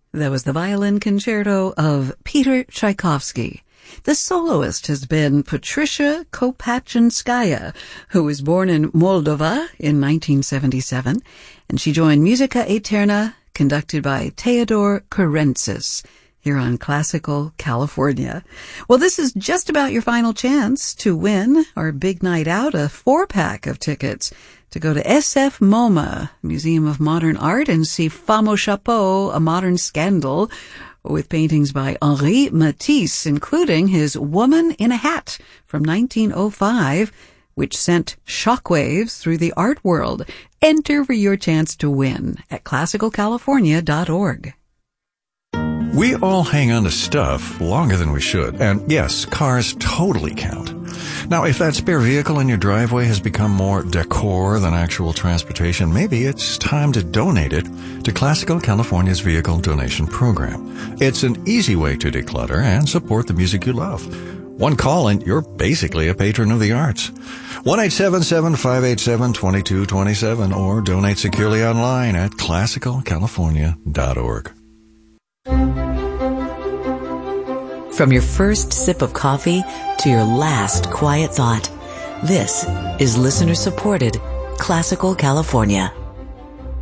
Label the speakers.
Speaker 1: That was the violin concerto of Peter Tchaikovsky. The soloist has been Patricia Kopachinskaya, who was born in Moldova in 1977, and she joined Musica Eterna, conducted by Theodor Kurentzis, here on Classical California. Well, this is just about your final chance to win our big night out, a 4-pack of tickets to go to SF MoMA, Museum of Modern Art, and see Femme au Chapeau, A Modern Scandal, with paintings by Henri Matisse, including his Woman in a Hat from 1905, which sent shockwaves through the art world. Enter for your chance to win at classicalcalifornia.org.
Speaker 2: We all hang on to stuff longer than we should, and yes, cars totally count. Now, if that spare vehicle in your driveway has become more decor than actual transportation, maybe it's time to donate it to Classical California's Vehicle Donation Program. It's an easy way to declutter and support the music you love. One call and you're basically a patron of the arts. 1-877-587-2227 or donate securely online at classicalcalifornia.org.
Speaker 3: From your first sip of coffee to your last quiet thought, this is listener-supported Classical California.